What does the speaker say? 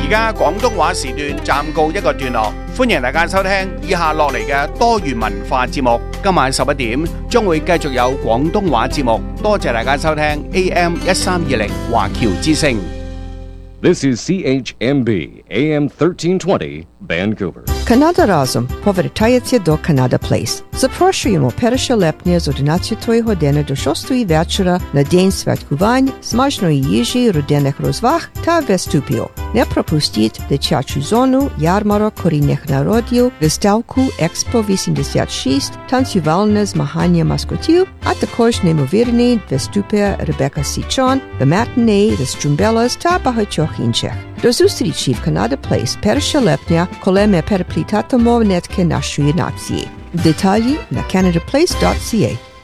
而家廣東話時段暫告一個段落，歡迎大家收聽以下落嚟嘅多元文化節目。今晚11點將會繼續有廣東話節目，多謝大家收聽 AM1320 華僑之聲。 This is CHMB AM 1320 Vancouver. Канада разом повертається до Canada Place. Запрошуємо 1 липня з 11 години до 6 вечора на День святкувань, смачної їжі, родинних розваг та виступів. Не пропустіть дитячу зону, ярмарок корінних народів, виставку Експо 86, танцювальне змагання маскотів, а також неймовірні виступи Ребека Січон, The Matinee, The Strumbellas та багатьох інших. До зустрічі в Canada Place 1 липня, коли ми переплітатимемо нитки нашої нації. Деталі на canadaplace.ca.